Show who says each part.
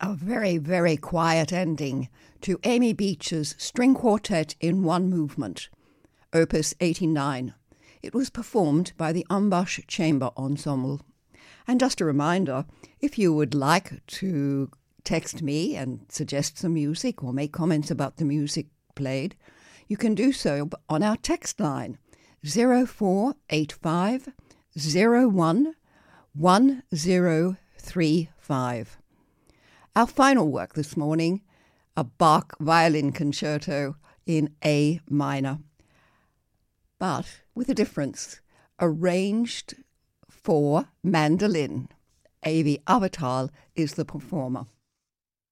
Speaker 1: A very, very quiet ending to Amy Beach's String Quartet in One Movement, Opus 89. It was performed by the Ambash Chamber Ensemble. And just a reminder, if you would like to text me and suggest some music or make comments about the music played, you can do so on our text line 0485 01 1035. Our final work this morning, a Bach violin concerto in A minor, but with a difference, arranged for mandolin. Avi Avital is the performer.